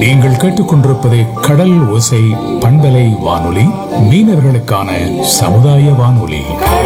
நீங்கள் கேட்டுக்கொண்டிருப்பது கடல் ஓசை பண்பலை வானொலி, மீனவர்களுக்கான சமுதாய வானொலி.